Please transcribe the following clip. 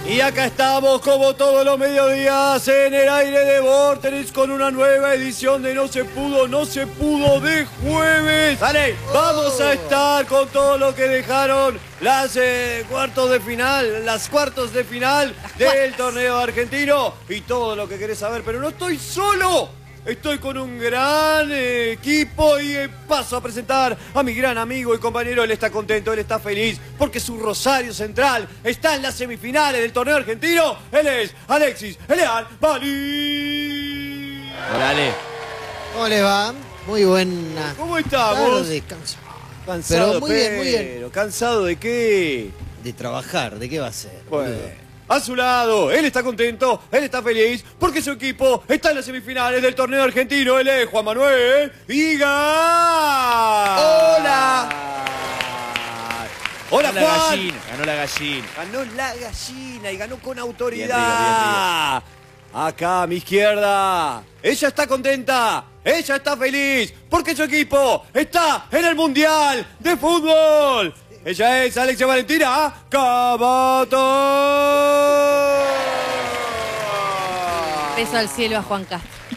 Y acá estamos como todos los mediodías en el aire de Vorterix con una nueva edición de No se pudo de jueves. Dale, vamos a estar con todo lo que dejaron las cuartos de final del torneo argentino y todo lo que querés saber, pero no estoy solo. Estoy con un gran equipo y paso a presentar a mi gran amigo y compañero. Él está contento, él está feliz porque su Rosario Central está en las semifinales del torneo argentino. Él es Alexis Elean Bali. Hola, Ale. ¿Cómo les va? Muy buena. ¿Cómo estamos? Tarde, Cansado, pero muy bien, muy bien. ¿Cansado de qué? De trabajar, ¿de qué va a ser? Bueno, a su lado, él está contento, él está feliz, porque su equipo está en las semifinales del torneo argentino. Él es Juan Manuel Higa. ¡Hola! Hola, ganó Juan. La gallina, ganó la gallina. Ganó la gallina y ganó con Bien, autoridad. Acá a mi izquierda, ella está contenta, ella está feliz, porque su equipo está en el Mundial de Fútbol. Ella es Alexia Valentina Cabato. Beso al cielo a Juan Castro.